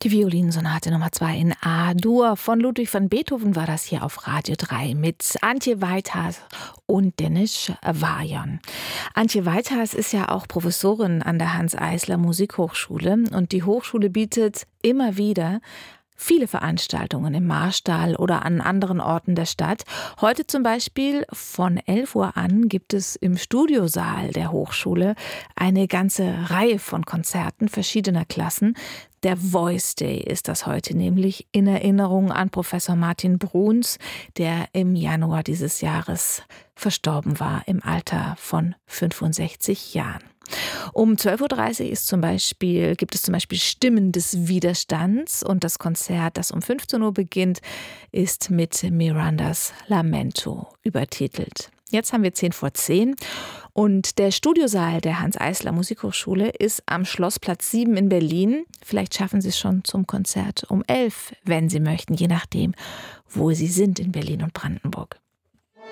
Die Violinsonate Nummer 2 in A-Dur von Ludwig van Beethoven war das hier auf Radio 3 mit Antje Weithas und Dennis Vajon. Antje Weithas ist ja auch Professorin an der Hanns Eisler Musikhochschule und die Hochschule bietet immer wieder viele Veranstaltungen im Marstall oder an anderen Orten der Stadt. Heute zum Beispiel von 11 Uhr an gibt es im Studiosaal der Hochschule eine ganze Reihe von Konzerten verschiedener Klassen. Der Voice Day ist das heute, nämlich in Erinnerung an Professor Martin Bruns, der im Januar dieses Jahres verstorben war im Alter von 65 Jahren. Um 12.30 Uhr gibt es zum Beispiel Stimmen des Widerstands und das Konzert, das um 15 Uhr beginnt, ist mit Mirandas Lamento übertitelt. Jetzt haben wir 10:10 und der Studiosaal der Hanns Eisler Musikhochschule ist am Schlossplatz 7 in Berlin. Vielleicht schaffen Sie es schon zum Konzert um 11, wenn Sie möchten, je nachdem, wo Sie sind in Berlin und Brandenburg.